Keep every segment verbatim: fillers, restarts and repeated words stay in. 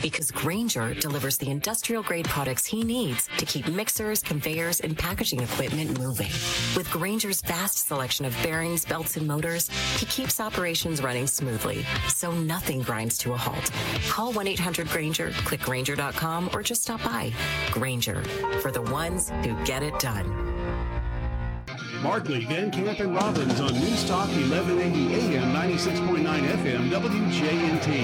Because Grainger delivers the industrial-grade products he needs to keep mixers, conveyors, and packaging equipment moving. With Grainger's vast selection of bearings, belts, and motors, he keeps operations running smoothly, so nothing grinds to a halt. Call one eight hundred Grainger, click Grainger dot com, or just stop by. Grainger, for the ones who get it done. Markley, Van Camp, and Robbins on News Talk eleven eighty A M, ninety-six point nine F M, W J N T.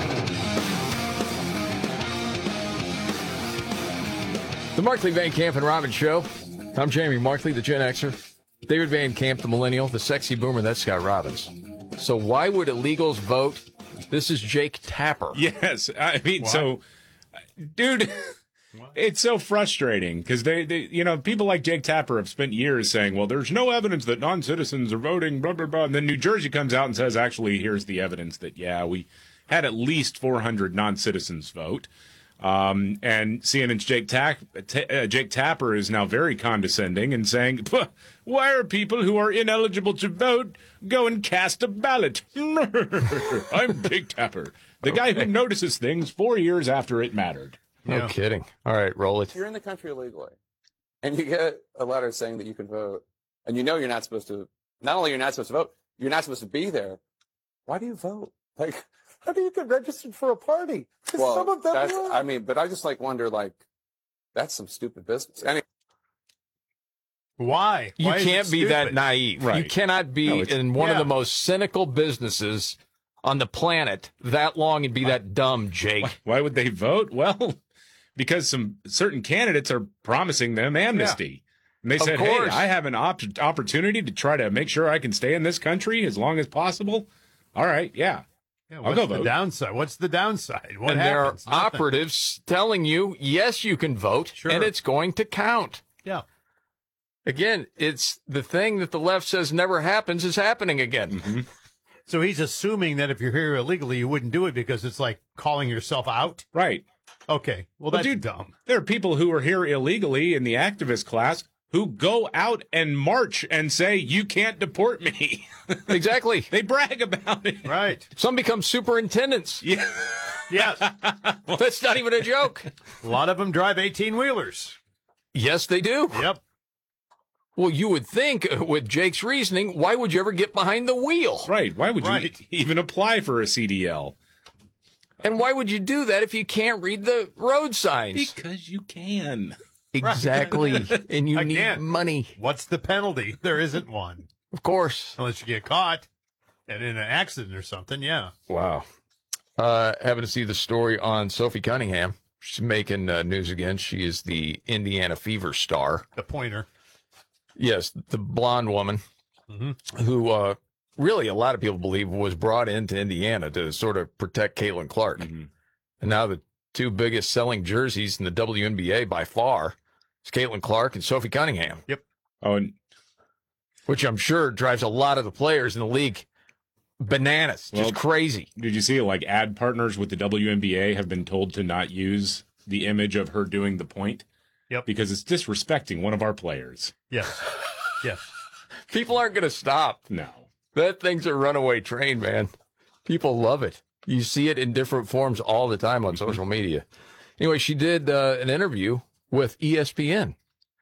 The Markley, Van Camp, and Robbins Show. I'm Jamie Markley, the Gen Xer. David Van Camp, the Millennial. The sexy boomer, that's Scott Robbins. So why would illegals vote? This is Jake Tapper. Yes. I mean, What? so, dude, it's so frustrating because they, they, you know, people like Jake Tapper have spent years saying, well, there's no evidence that non-citizens are voting, blah, blah, blah. And then New Jersey comes out and says, actually, here's the evidence that, yeah, we had at least four hundred non-citizens vote. Um, and C N N's Jake, Ta- uh, Jake Tapper is now very condescending and saying, why are people who are ineligible to vote go and cast a ballot? I'm Jake Tapper, the guy who notices things four years after it mattered. No Yeah. kidding. All right, roll it. If you're in the country illegally and you get a letter saying that you can vote and you know you're not supposed to, not only you're not supposed to vote, you're not supposed to be there. Why do you vote? Like, How do you get registered for a party? well, Some of them that's, are. I mean, but I just like wonder, like, that's some stupid business. Anyway. Why? You Why is it can't be that stupid? naive. Right. You cannot be No, it's- in one of yeah. the most cynical businesses on the planet that long and be that dumb, Jake. Why, why would they vote? Well, because some certain candidates are promising them amnesty. And they Of said, course. hey, I have an op- opportunity to try to make sure I can stay in this country as long as possible. All right, yeah. Yeah, I'll what's go the vote. downside? What's the downside? What and happens? there are Nothing. operatives telling you, yes, you can vote, Sure. and it's going to count. Yeah. Again, it's the thing that the left says never happens is happening again. Mm-hmm. So he's assuming that if you're here illegally, you wouldn't do it because it's like calling yourself out. Right. Okay. Well, But that's dude, dumb. There are people who are here illegally in the activist class who go out and march and say, you can't deport me. Exactly. They brag about it. Right. Some become superintendents. Yeah. Yes. That's not even a joke. A lot of them drive eighteen wheelers. Yes, they do. Yep. Well, you would think, uh, with Jake's reasoning, why would you ever get behind the wheel? Right. Why would you Right. e- even apply for a C D L? And why would you do that if you can't read the road signs? Because you can. Exactly. And you Again. need money. What's the penalty? There isn't one. Of course. Unless you get caught and in an accident or something. Yeah. Wow. Uh, having to see the story on Sophie Cunningham. She's making uh, news again. She is the Indiana Fever star. The pointer. Yes, the blonde woman Mm-hmm. who uh, really a lot of people believe was brought into Indiana to sort of protect Caitlin Clark. Mm-hmm. And now the two biggest selling jerseys in the W N B A by far is Caitlin Clark and Sophie Cunningham, Oh, and which I'm sure drives a lot of the players in the league bananas, just Well, crazy. did you see like ad partners with the W N B A have been told to not use the image of her doing the point? Yep. Because it's disrespecting one of our players. Yes. Yes. People aren't going to stop. No. That thing's a runaway train, man. People love it. You see it in different forms all the time on social media. Anyway, she did uh, an interview with E S P N.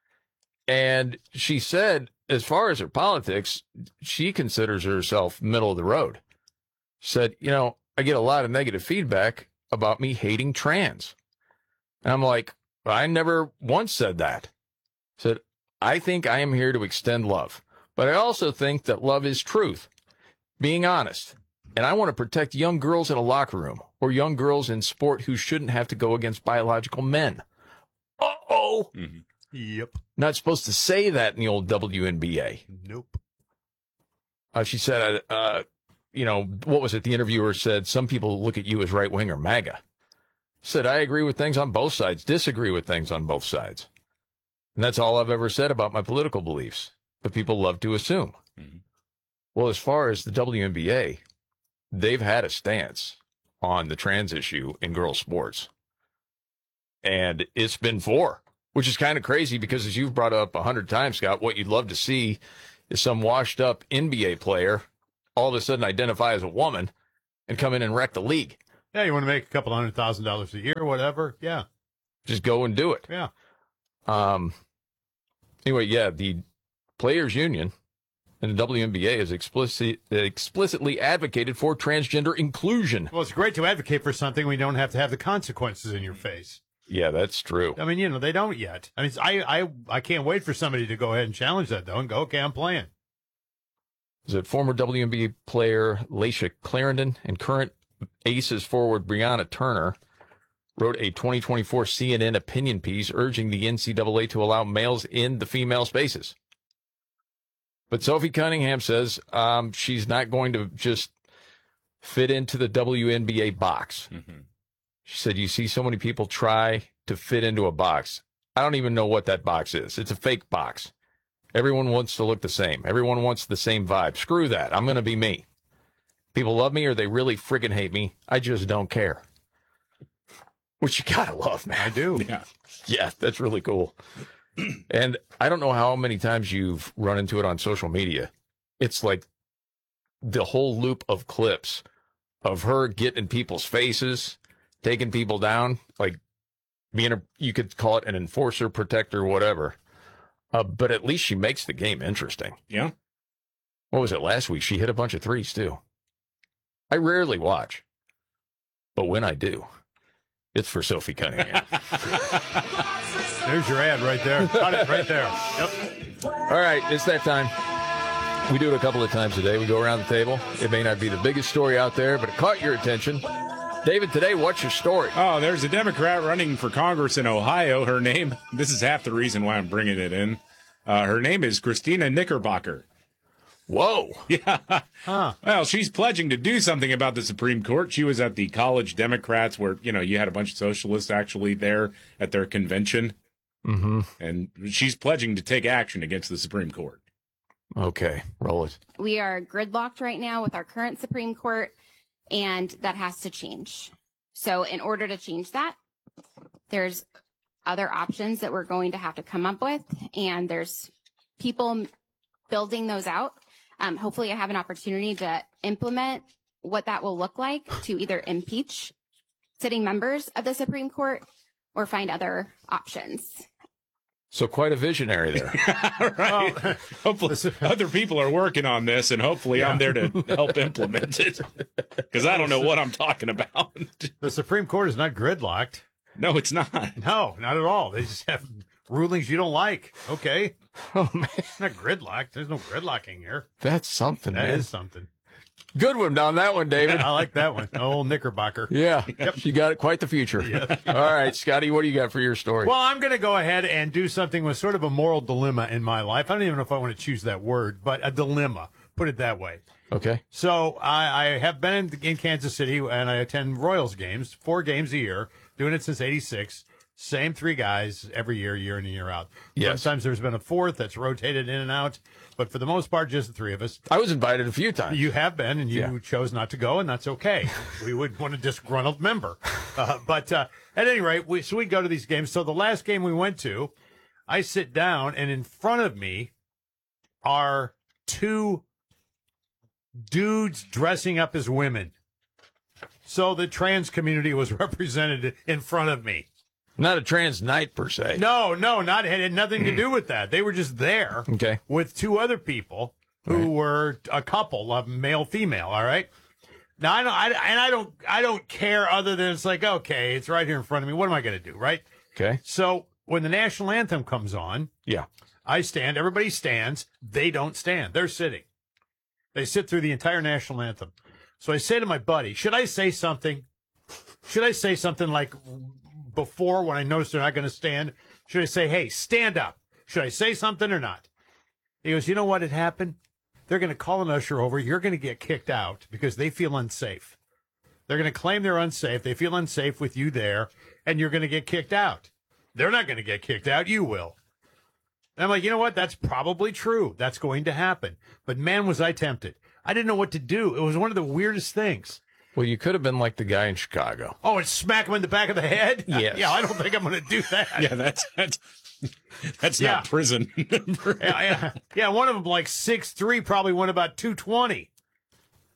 And she said, as far as her politics, she considers herself middle of the road. Said, you know, I get a lot of negative feedback about me hating trans. And I'm like, I never once said that. Said, I think I am here to extend love. But I also think that love is truth, being honest. And I want to protect young girls in a locker room or young girls in sport who shouldn't have to go against biological men. Uh-oh. Mm-hmm. Yep. Not supposed to say that in the old W N B A. Nope. Uh, she said, uh, uh, you know, what was it? The interviewer said, some people look at you as right wing or MAGA. Said, I agree with things on both sides, disagree with things on both sides. And that's all I've ever said about my political beliefs. But people love to assume. Mm-hmm. Well, as far as the W N B A, they've had a stance on the trans issue in girls' sports. And it's been for, which is kind of crazy because, as you've brought up a hundred times, Scott, what you'd love to see is some washed up N B A player all of a sudden identify as a woman and come in and wreck the league. Yeah, you want to make a couple hundred thousand dollars a year or whatever. Yeah. Just go and do it. Yeah. Um. Anyway, yeah, the Players Union and the W N B A has explicit, explicitly advocated for transgender inclusion. Well, it's great to advocate for something when you don't have to have the consequences in your face. Yeah, that's true. I mean, you know, they don't yet. I mean, I, I, I can't wait for somebody to go ahead and challenge that, though, and go, okay, I'm playing. Is it former W N B A player Laisha Clarendon and current Aces forward Brianna Turner wrote a twenty twenty-four C N N opinion piece urging the N C double A to allow males in the female spaces. But Sophie Cunningham says um, she's not going to just fit into the W N B A box. Mm-hmm. She said, you see so many people try to fit into a box. I don't even know what that box is. It's a fake box. Everyone wants to look the same. Everyone wants the same vibe. Screw that. I'm going to be me. People love me or they really friggin' hate me. I just don't care. Which you gotta love, man. I do. Yeah. Yeah, that's really cool. And I don't know how many times you've run into it on social media. It's like the whole loop of clips of her getting in people's faces, taking people down, like being a, you could call it an enforcer, protector, whatever. Uh, but at least she makes the game interesting. Yeah. What was it last week? She hit a bunch of threes too. I rarely watch, but when I do, it's for Sophie Cunningham. There's your ad right there. Got it right there. Yep. All right, it's that time. We do it a couple of times a day. We go around the table. It may not be the biggest story out there, but it caught your attention. David, today, what's your story? Oh, there's a Democrat running for Congress in Ohio. Her name, this is half the reason why I'm bringing it in. Uh, her name is Christina Knickerbocker. Whoa. Yeah. Huh. Well, she's pledging to do something about the Supreme Court. She was at the College Democrats where, you know, you had a bunch of socialists actually there at their convention. Mm-hmm. And she's pledging to take action against the Supreme Court. Okay, roll it. We are gridlocked right now with our current Supreme Court, and that has to change. So in order to change that, there's other options that we're going to have to come up with, and there's people building those out. Um, hopefully I have an opportunity to implement what that will look like to either impeach sitting members of the Supreme Court or find other options. So quite a visionary there. Right. Well, hopefully other people are working on this, and hopefully Yeah. I'm there to help implement it. Because I don't know what I'm talking about. the Supreme Court is not gridlocked. No, it's not. No, not at all. They just have rulings you don't like. Okay. Oh, man. It's not gridlocked. There's no gridlocking here. That's something, That man. is something. Good one on that one, David. I like that one. Old Knickerbocker. Yeah, you got it. Quite the future. All right, Scotty, what do you got for your story? Well, I'm going to go ahead and do something with sort of a moral dilemma in my life. I don't even know if I want to choose that word, but a dilemma. Put it that way. Okay. So I, I have been in, in Kansas City, and I attend Royals games, four games a year, doing it since eighty-six. Same three guys every year, year in and year out. Yes. Sometimes there's been a fourth that's rotated in and out, but for the most part, just the three of us. I was invited a few times. You have been, and you Yeah. chose not to go, and that's okay. We would want a disgruntled member. Uh, but uh, at any rate, we, so we go to these games. So the last game we went to, I sit down, and in front of me are two dudes dressing up as women. So the trans community was represented in front of me. Not a trans night, per se. No, no, not it had nothing to do with that. They were just there Okay. with two other people who Right. were a couple of male female. All right. Now I don't, I, and I don't, I don't care other than it's like, okay, it's right here in front of me. What am I going to do? Right. Okay. So when the national anthem comes on, Yeah. I stand. Everybody stands. They don't stand. They're sitting. They sit through the entire national anthem. So I say to my buddy, should I say something? Should I say something like before when I notice they're not going to stand? Should I say, hey, stand up? Should I say something or not? He goes, you know what had happened? They're going to call an usher over. You're going to get kicked out because they feel unsafe. They're going to claim they're unsafe. They feel unsafe with you there, and you're going to get kicked out. They're not going to get kicked out. You will. And I'm like, you know what? That's probably true. That's going to happen. But man, was I tempted. I didn't know what to do. It was one of the weirdest things. Well, you could have been like the guy in Chicago. Oh, and smack him in the back of the head? Yes. Yeah, I don't think I'm going to do that. Yeah, that's that's that's Yeah. not prison. yeah, yeah, yeah, one of them like six three, probably went about two twenty.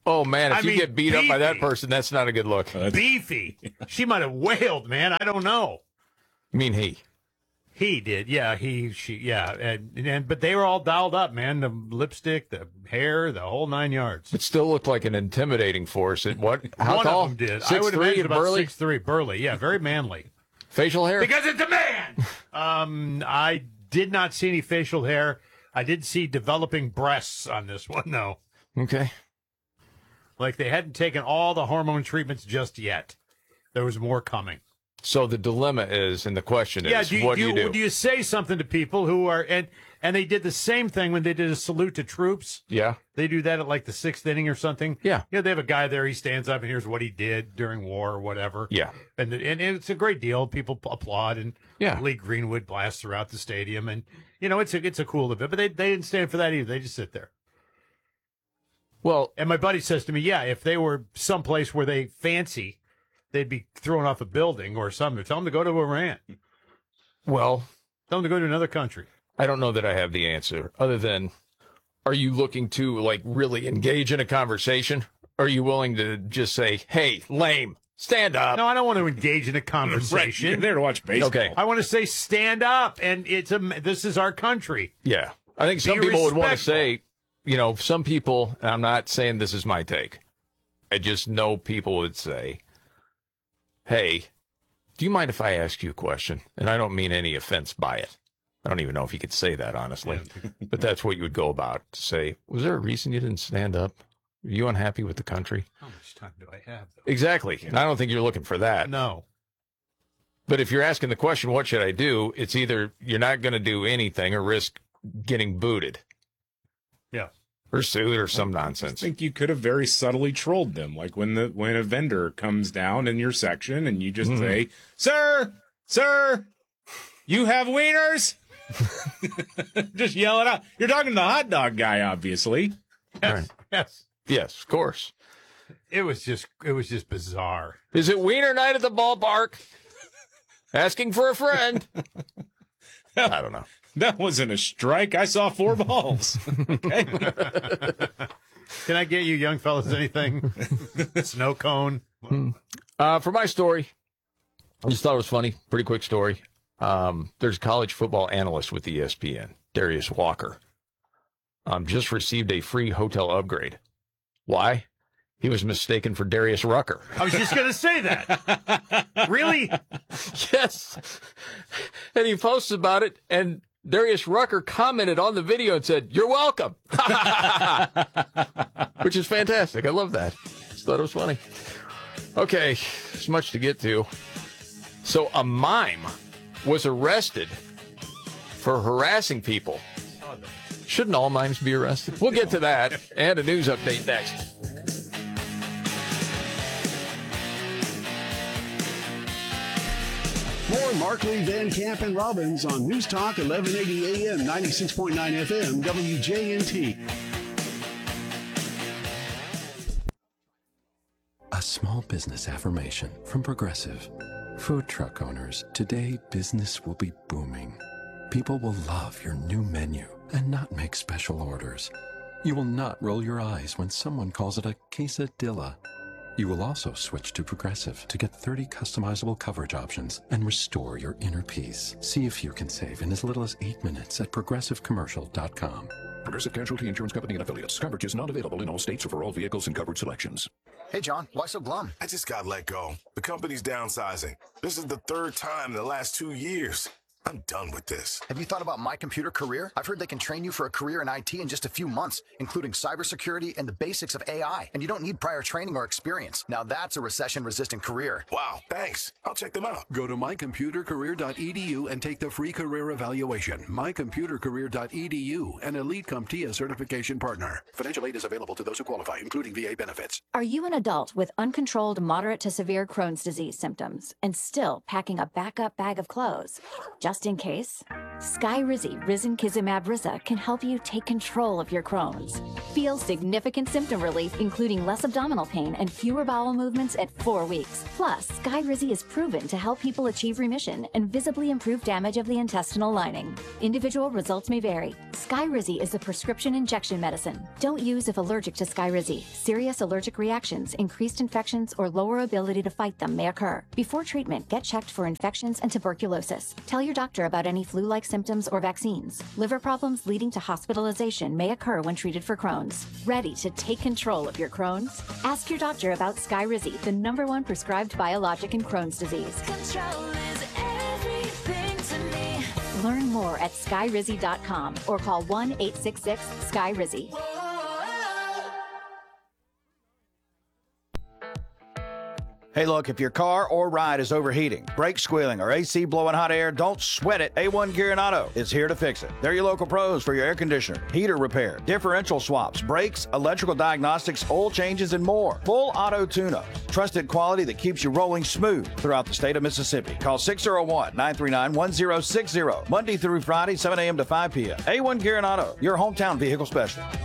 Oh, man, if I you mean, get beat up by that beefy. person, that's not a good look. I Beefy. She might have wailed, man. I don't know. mean, he. He did, yeah. He, she, yeah. And, and but they were all dialed up, man. The lipstick, the hair, the whole nine yards. It still looked like an intimidating force. It, what? How One tall? of them did. I Six would three imagine and about burly? six three, burly. Yeah, very manly. Facial hair? Because it's a man. um, I did not see any facial hair. I did see developing breasts on this one, though. Okay. Like they hadn't taken all the hormone treatments just yet. There was more coming. So the dilemma is, and the question is, Yeah, do you, what do do you do? Do you say something to people who are and and they did the same thing when they did a salute to troops? Yeah. They do that at like the sixth inning or something. Yeah. Yeah, they have a guy there. He stands up and here's what he did during war or whatever. Yeah. And and it's a great deal. People applaud and Yeah. Lee Greenwood blasts throughout the stadium, and you know it's a it's a cool event. But they they didn't stand for that either. They just sit there. Well, And my buddy says to me, yeah, if they were someplace where they fancy, they'd be thrown off a building or something. Tell them to go to Iran. well, Tell them to go to another country. I don't know that I have the answer other than, are you looking to like really engage in a conversation? Are you willing to just say, hey, lame, stand up? No, I don't want to engage in a Right. You're conversation. there to watch baseball. Okay. I want to say stand up, and it's a this is our country. Yeah. I think some Be people would want to respectful. say, you know, some people, and I'm not saying this is my take. I just know people would say, hey, do you mind if I ask you a question? And I don't mean any offense by it. I don't even know if you could say that, honestly. But that's what you would go about to say, was there a reason you didn't stand up? Are you unhappy with the country? How much time do I have? Though? Exactly. And I don't think you're looking for that. No. But if you're asking the question, what should I do? It's either you're not going to do anything or risk getting booted Yeah. or sued or some I nonsense. think you could have very subtly trolled them, like when the when a vendor comes down in your section and you just Mhm. say, "Sir, sir, you have wieners." Just yell it out. You're talking to the hot dog guy, obviously. Yes. Right. Yes. Yes, of course. It was just it was just bizarre. Is it Wiener night at the ballpark? Asking for a friend. I don't know. That wasn't a strike. I saw four balls. Okay. Can I get you young fellas anything? Snow cone. Uh, for my story, I just thought it was funny. Pretty quick story. Um, there's a college football analyst with E S P N, Darius Walker. Um, just received a free hotel upgrade. Why? He was mistaken for Darius Rucker. I was just gonna say that. Really? Yes. And he posts about it, and Darius Rucker commented on the video and said, "You're welcome," which is fantastic. I love that. Just thought it was funny. Okay, there's much to get to. So a mime was arrested for harassing people. Shouldn't all mimes be arrested? We'll get to that and a news update next. More Markley, Van Camp, and Robbins on News Talk eleven eighty A M, ninety-six point nine F M, W J N T. A small business affirmation from Progressive. Food truck owners, today business will be booming. People will love your new menu and not make special orders. You will not roll your eyes when someone calls it a quesadilla. You will also switch to Progressive to get thirty customizable coverage options and restore your inner peace. See if you can save in as little as eight minutes at progressive commercial dot com. Progressive Casualty Insurance Company and Affiliates. Coverage is not available in all states or for all vehicles and covered selections. Hey, John, why so glum? I just got let go. The company's downsizing. This is the third time in the last two years. I'm done with this. Have you thought about My Computer Career? I've heard they can train you for a career in I T in just a few months, including cybersecurity and the basics of A I. And you don't need prior training or experience. Now that's a recession-resistant career. Wow, thanks. I'll check them out. Go to my computer career dot e d u and take the free career evaluation. my computer career dot e d u, an Elite CompTIA certification partner. Financial aid is available to those who qualify, including V A benefits. Are you an adult with uncontrolled moderate to severe Crohn's disease symptoms and still packing a backup bag of clothes just in case? Skyrizi Risankizumab Risa can help you take control of your Crohn's. Feel significant symptom relief, including less abdominal pain and fewer bowel movements at four weeks. Plus, Skyrizi is proven to help people achieve remission and visibly improve damage of the intestinal lining. Individual results may vary. Skyrizi is a prescription injection medicine. Don't use if allergic to Skyrizi. Serious allergic reactions, increased infections, or lower ability to fight them may occur. Before treatment, get checked for infections and tuberculosis. Tell your doctor about any flu-like symptoms or vaccines. Liver problems leading to hospitalization may occur when treated for Crohn's. Ready to take control of your Crohn's? Ask your doctor about Skyrizi, the number one prescribed biologic in Crohn's disease. Control is everything to me. Learn more at skyrizi dot com or call one eight six six Sky Rizzi. Hey, look, if your car or ride is overheating, brake squealing, or A C blowing hot air, don't sweat it. A one Gear and Auto is here to fix it. They're your local pros for your air conditioner, heater repair, differential swaps, brakes, electrical diagnostics, oil changes, and more. Full auto tune-ups. Trusted quality that keeps you rolling smooth throughout the state of Mississippi. Call six oh one, nine three nine, one oh six oh. Monday through Friday, seven a.m. to five p.m. A one Gear and Auto, your hometown vehicle specialist.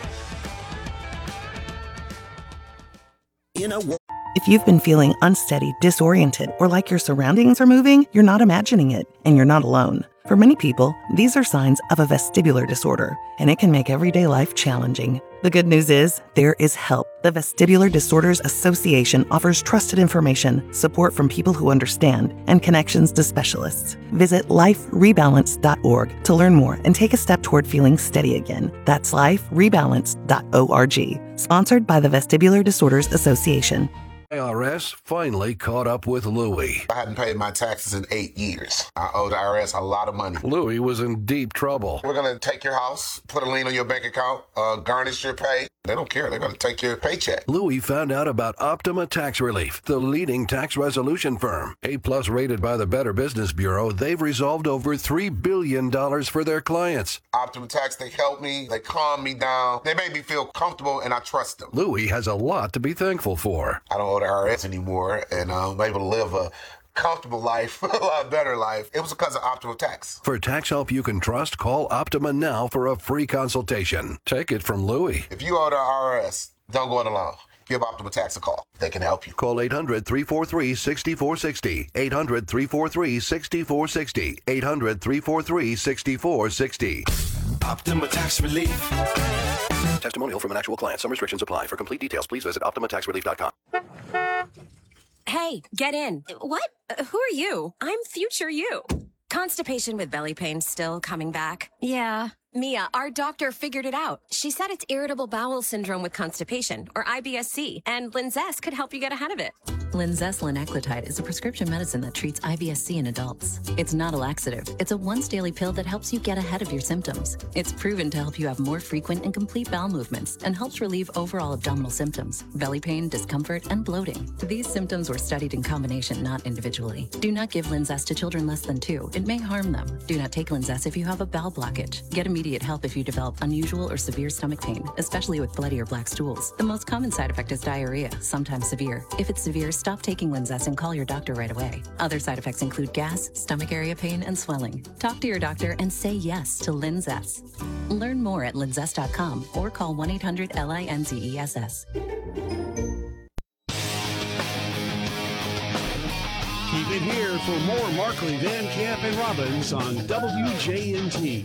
In a world. If you've been feeling unsteady, disoriented, or like your surroundings are moving, you're not imagining it, and you're not alone. For many people, these are signs of a vestibular disorder, and it can make everyday life challenging. The good news is, there is help. The Vestibular Disorders Association offers trusted information, support from people who understand, and connections to specialists. Visit life rebalance dot org to learn more and take a step toward feeling steady again. That's life rebalance dot org. Sponsored by the Vestibular Disorders Association. I R S finally caught up with Louie. I hadn't paid my taxes in eight years. I owed the I R S a lot of money. Louie was in deep trouble. We're going to take your house, put a lien on your bank account, uh, garnish your pay. They don't care. They're going to take your paycheck. Louie found out about Optima Tax Relief, the leading tax resolution firm. A-plus rated by the Better Business Bureau, they've resolved over three billion dollars for their clients. Optima Tax, they help me. They calm me down. They make me feel comfortable, and I trust them. Louie has a lot to be thankful for. I don't owe the I R S anymore, and I'm able to live a comfortable life, a lot better life. It was because of Optima Tax. For tax help you can trust, call Optima now for a free consultation. Take it from Louie. If you owe the I R S, don't go it alone. Give Optima Tax a call. They can help you. Call eight hundred, three four three, six four six zero. eight hundred, three four three, six four six zero. eight hundred, three four three, six four six zero. Optima Tax Relief. Testimonial from an actual client. Some restrictions apply. For complete details, please visit optima tax relief dot com. Hey, get in. What? Uh, who are you? I'm future you. Constipation with belly pain still coming back? Yeah. Mia, our doctor figured it out. She said it's irritable bowel syndrome with constipation, or I B S C, and Linzess could help you get ahead of it. Linzess linaclotide is a prescription medicine that treats I B S C in adults. It's not a laxative. It's a once-daily pill that helps you get ahead of your symptoms. It's proven to help you have more frequent and complete bowel movements and helps relieve overall abdominal symptoms, belly pain, discomfort, and bloating. These symptoms were studied in combination, not individually. Do not give Linzess to children less than two. It may harm them. Do not take Linzess if you have a bowel blockage. Get immediate help if you develop unusual or severe stomach pain, especially with bloody or black stools. The most common side effect is diarrhea, sometimes severe. If it's severe, stop taking Linzess and call your doctor right away. Other side effects include gas, stomach area pain, and swelling. Talk to your doctor and say yes to Linzess. Learn more at linzess dot com or call one eight hundred L I N Z E S S. Keep it here for more Markley, Van Camp, and Robbins on W J N T.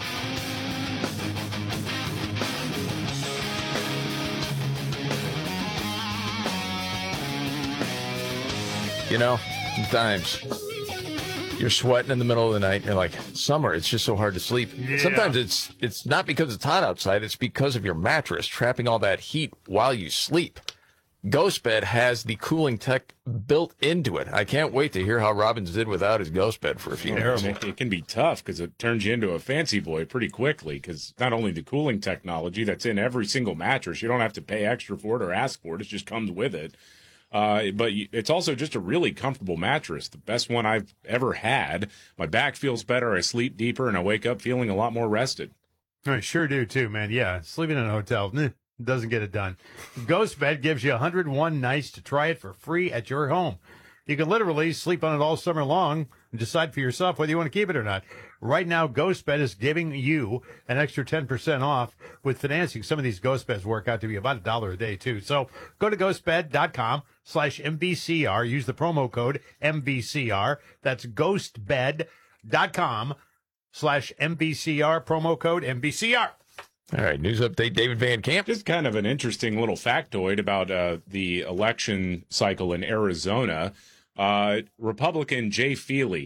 You know, sometimes you're sweating in the middle of the night. And you're like, summer, it's just so hard to sleep. Yeah. Sometimes it's it's not because it's hot outside. It's because of your mattress trapping all that heat while you sleep. GhostBed has the cooling tech built into it. I can't wait to hear how Robbins did without his GhostBed for a few minutes. It, it can be tough because it turns you into a fancy boy pretty quickly, because not only the cooling technology that's in every single mattress, you don't have to pay extra for it or ask for it. It just comes with it. Uh, but it's also just a really comfortable mattress, the best one I've ever had. My back feels better, I sleep deeper, and I wake up feeling a lot more rested. I sure do, too, man. Yeah, sleeping in a hotel eh, doesn't get it done. GhostBed gives you one hundred one nights to try it for free at your home. You can literally sleep on it all summer long and decide for yourself whether you want to keep it or not. Right now, GhostBed is giving you an extra ten percent off with financing. Some of these GhostBeds work out to be about a dollar a day, too. So go to ghostbed.com slash MVCR. Use the promo code M V C R. That's ghostbed.com slash MVCR. Promo code M V C R. All right, news update, David Van Camp. Just kind of an interesting little factoid about uh, the election cycle in Arizona. Uh, Republican Jay Feely